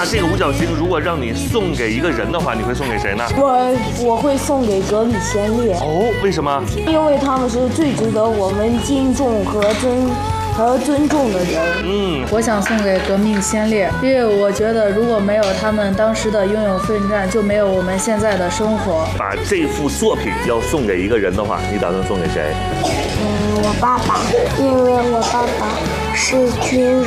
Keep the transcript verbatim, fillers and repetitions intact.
那这个五角星如果让你送给一个人的话，你会送给谁呢？ 我我会送给格里先烈。 哦，为什么？ 因为他们是最值得我们敬重和尊和尊重的人。 嗯， 我想送给革命先烈，因为我觉得如果没有他们当时的英勇奋战，就没有我们现在的生活。 把这幅作品要送给一个人的话，你打算送给谁？ 嗯，我爸爸，因为我爸爸是军人。